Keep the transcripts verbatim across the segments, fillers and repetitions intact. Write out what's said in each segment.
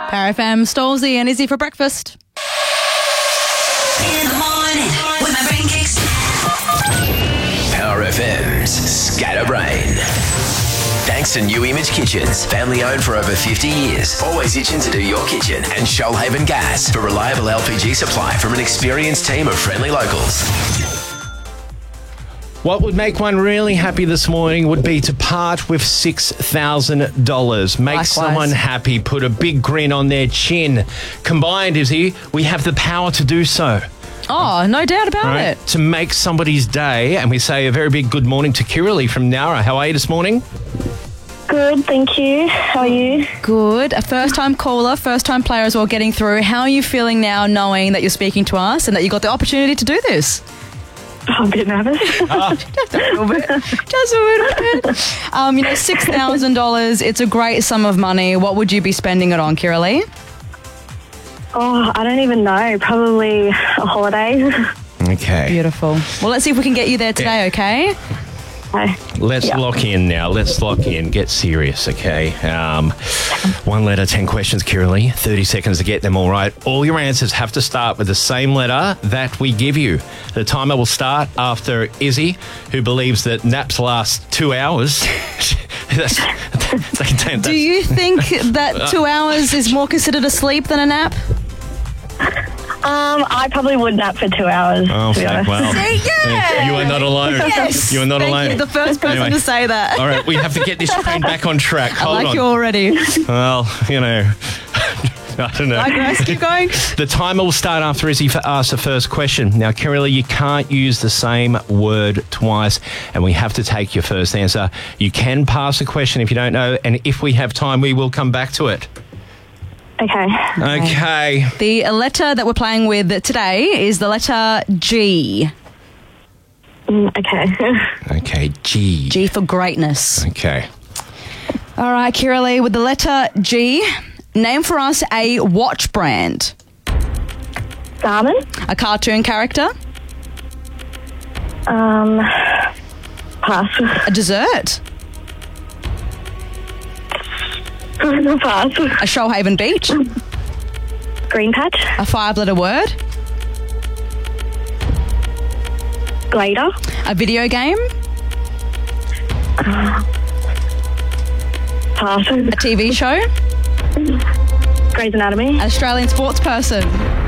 Power F M, Stolzy and Izzy for breakfast. In the morning, when my brain kicks. Power F M's Scatterbrain. Thanks to New Image Kitchens, family owned for over fifty years. Always itching to do your kitchen. And Shoalhaven Gas for reliable L P G supply from an experienced team of friendly locals. What would make one really happy this morning would be to part with six thousand dollars. Make Likewise. someone happy, put a big grin on their chin. Combined, Izzy, we have the power to do so. Oh, no doubt about Right? it. To make somebody's day. And we say a very big good morning to Kiralee from Nowra. How are you this morning? Good, thank you. How are you? Good. A first-time caller, first-time player as well getting through. How are you feeling now knowing that you're speaking to us and that you got the opportunity to do this? I'm a bit nervous. Just a little bit. Just a little bit. Um, you know, six thousand dollars, it's a great sum of money. What would you be spending it on, Kiralee? Oh, I don't even know. Probably a holiday. Okay. Beautiful. Well, let's see if we can get you there today, okay? Okay. Let's Yeah. lock in now. Let's lock in. Get serious, okay? Um, one letter, ten questions, Kiralee. thirty seconds to get them all right. All your answers have to start with the same letter that we give you. The timer will start after Izzy, who believes that naps last two hours. that's, that's, that's, Do you think that two hours is more considered a sleep than a nap? Um, I probably would nap for two hours, Oh, to be thank- honest. well. Yeah. You are not alone. Yes. You are not Thank alone. you. The first person Anyway. to say that. All right, we have to get this train back on track. I Hold like on. you already. Well, you know, I don't know. Digress, keep going. The timer will start after Izzy asks the first question. Now, Kiralee, you can't use the same word twice, and we have to take your first answer. You can pass a question if you don't know, and if we have time, we will come back to it. Okay. Okay. The letter that we're playing with today is the letter G. Mm, okay. Okay, G. G for greatness. Okay. All right, Kiralee, with the letter G, name for us a watch brand, Garmin. a cartoon character, Um, pass. a dessert, Pass. a Shoalhaven beach, Green patch. a five-letter word, Glader. a video game, Pass. a T V show, Grey's Anatomy. an Australian sports person.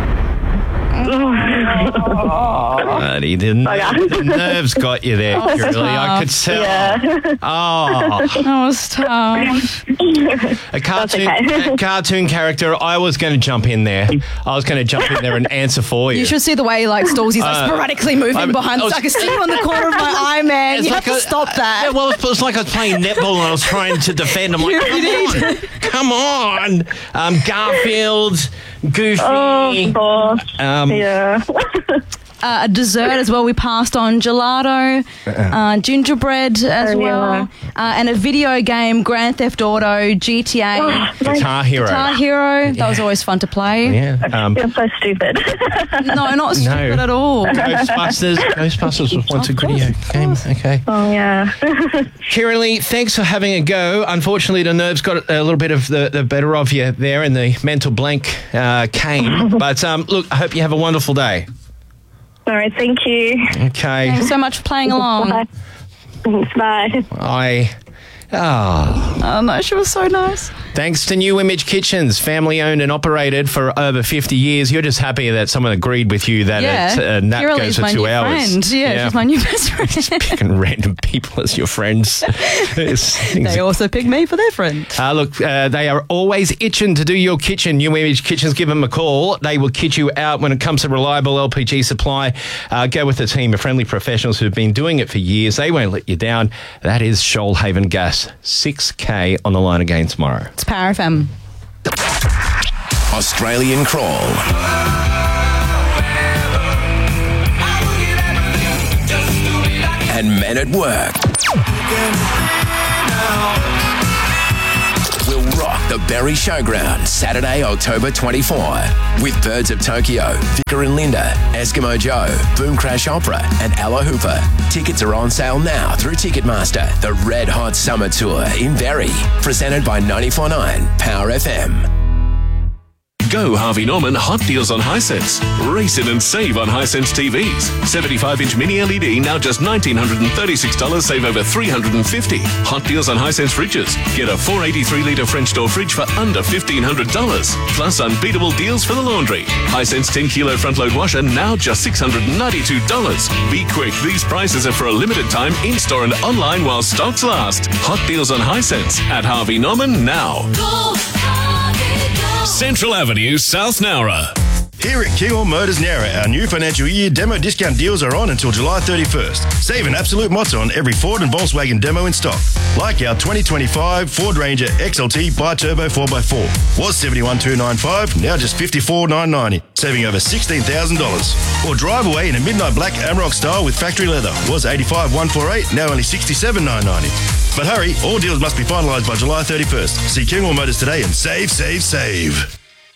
Bloody, the, Okay. the nerves got you there, Kiralee. I could tell. Yeah. Oh. That was tough. A cartoon, okay. a cartoon character. I was going to jump in there. I was going to jump in there and answer for you. You should see the way like Stolzy's like Uh, sporadically moving I'm- behind. I was- I can see you on the corner of my eye, man. It's You like have to a- stop that. Yeah, well, it was like I was playing netball and I was trying to defend. I'm like, You come on, come on. Um, Garfield, Goofy. Oh, gosh. um, Yeah. Uh, a dessert as well. We passed on gelato, uh, gingerbread as Oh, well, yeah. uh, and a video game, Grand Theft Auto, G T A, Guitar Hero. Guitar Hero. That was always fun to play. Yeah. Um, You're so stupid. No, not stupid at all. Ghostbusters. Ghostbusters was once a Of course, video of game. course. Okay. Oh, yeah. Kiralee, thanks for having a go. Unfortunately, the nerves got a little bit of the, the better of you there and the mental blank uh, came. But um, look, I hope you have a wonderful day. All right, thank you. Okay. Thanks so much for playing along. Bye. Thanks, bye. I... Oh. Oh no, she was so nice. Thanks to New Image Kitchens, family owned and operated for over fifty years. You're just happy that someone agreed with you that Yeah, it, uh, nap Kiralee's goes for my two new hours. friend. Yeah, she's my new best friend. Picking random people as your friends. It's- They also picked me for their friend. Uh, look, uh, they are always itching to do your kitchen. New Image Kitchens, give them a call. They will kit you out when it comes to reliable L P G supply. Uh, go with a team of friendly professionals who've been doing it for years. They won't let you down. That is Shoalhaven Gas. six K on the line again tomorrow. It's Power F M. Australian Crawl. And Men at Work. We'll rock the Berry Showground Saturday, October twenty-fourth with Birds of Tokyo, Vicar and Linda, Eskimo Joe, Boom Crash Opera and Ella Hooper. Tickets are on sale now through Ticketmaster. The Red Hot Summer Tour in Berry, presented by ninety-four point nine Power F M. Go Harvey Norman Hot Deals on Hisense. Race in and save on Hisense T Vs. seventy-five inch mini L E D now just one thousand nine hundred thirty-six dollars, save over three hundred fifty dollars. Hot Deals on Hisense fridges. Get a four hundred eighty-three litre French door fridge for under fifteen hundred dollars. Plus unbeatable deals for the laundry. Hisense ten kilo front load washer now just six hundred ninety-two dollars. Be quick, these prices are for a limited time in-store and online while stocks last. Hot Deals on Hisense at Harvey Norman now. Go, Harvey, go. Central Avenue, South Nowra. Here at Kinghorn Motors Nowra, our new financial year demo discount deals are on until July thirty-first. Save an absolute motto on every Ford and Volkswagen demo in stock. Like our twenty twenty-five Ford Ranger X L T Bi-Turbo four by four. Was seventy-one thousand two hundred ninety-five dollars, now just fifty-four thousand nine hundred ninety dollars, saving over sixteen thousand dollars. Or drive away in a midnight black Amarok style with factory leather. Was eighty-five thousand one hundred forty-eight dollars, now only sixty-seven thousand nine hundred ninety dollars. But hurry, all deals must be finalised by July thirty-first. See Kinghorn Motors today and save, save, save.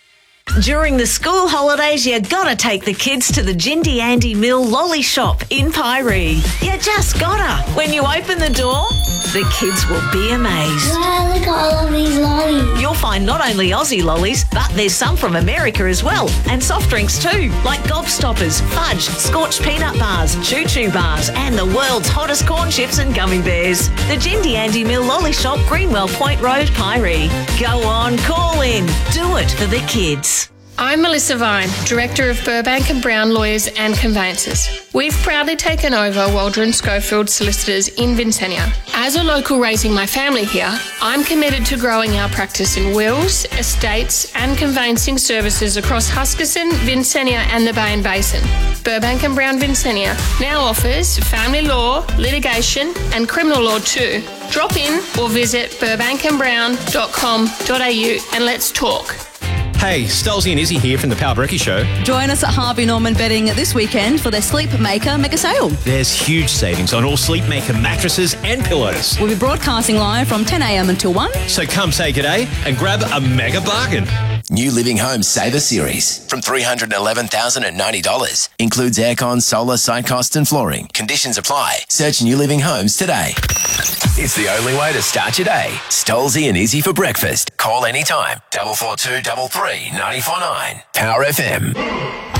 During the school holidays, you gotta take the kids to the Jindy Andy Mill Lolly Shop in Piree. You just gotta. When you open the door, the kids will be amazed. Wow, look at all of these lollies. You'll find not only Aussie lollies, but there's some from America as well, and soft drinks too, like Gobstoppers, fudge, scorched peanut bars, choo choo bars, and the world's hottest corn chips and gummy bears. The Jindy Andy Mill Lolly Shop, Greenwell Point Road, Piree. Go on, call in. Do it for the kids. I'm Melissa Vine, Director of Burbank and Brown Lawyers and Conveyancers. We've proudly taken over Waldron Schofield Solicitors in Vincennia. As a local raising my family here, I'm committed to growing our practice in wills, estates and conveyancing services across Huskisson, Vincennia and the Bay and Basin. Burbank and Brown Vincennia now offers family law, litigation and criminal law too. Drop in or visit burbank and brown dot com dot a u and let's talk. Hey, Stolzy and Izzy here from the Power Brekkie Show. Join us at Harvey Norman Bedding this weekend for their Sleep Maker mega sale. There's huge savings on all Sleep Maker mattresses and pillows. We'll be broadcasting live from ten a m until one. So come say g'day and grab a mega bargain. New Living Home Saver Series from three hundred eleven thousand ninety dollars. Includes aircon, solar, site costs and flooring. Conditions apply. Search New Living Homes today. It's the only way to start your day. Stolzy and Izzy for breakfast. Call anytime. double four two double three nine four nine. Power F M.